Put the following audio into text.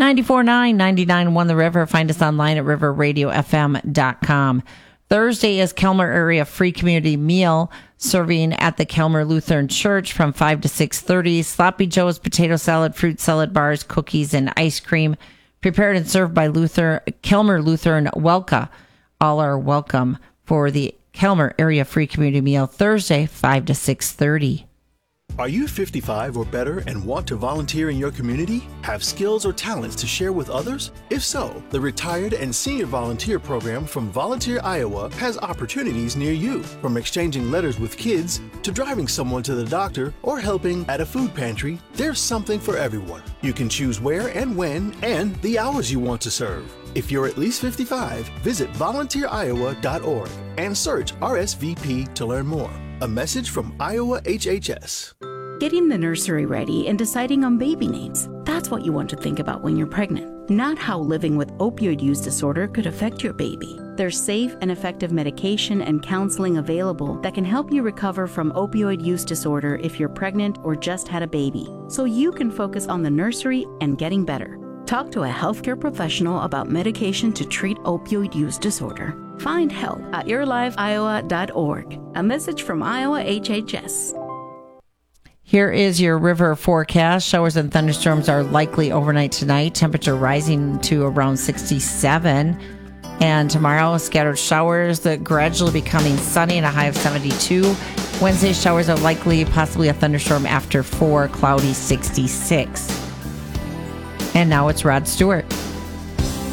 94.9, 99.1 The River. Find us online at riverradiofm.com. Thursday is Kelmer Area Free Community Meal, serving at the Kelmer Lutheran Church from 5 to 6:30. Sloppy Joe's potato salad, fruit salad bars, cookies, and ice cream, prepared and served by Kelmer Lutheran Welka. All are welcome for the Kelmer Area Free Community Meal, Thursday, 5 to 6:30. Are you 55 or better and want to volunteer in your community? Have skills or talents to share with others? If so, the Retired and Senior Volunteer Program from Volunteer Iowa has opportunities near you. From exchanging letters with kids to driving someone to the doctor or helping at a food pantry, there's something for everyone. You can choose where and when and the hours you want to serve. If you're at least 55, visit volunteeriowa.org and search RSVP to learn more. A message from Iowa HHS. Getting the nursery ready and deciding on baby names. That's what you want to think about when you're pregnant, not how living with opioid use disorder could affect your baby. There's safe and effective medication and counseling available that can help you recover from opioid use disorder if you're pregnant or just had a baby, so you can focus on the nursery and getting better. Talk to a healthcare professional about medication to treat opioid use disorder. Find help at yourlifeiowa.org. A message from Iowa HHS. Here is your river forecast. Showers and thunderstorms are likely overnight tonight. Temperature rising to around 67. And tomorrow, scattered showers that gradually becoming sunny and a high of 72. Wednesday, showers are likely, possibly a thunderstorm after 4, cloudy 66. And now it's Rod Stewart.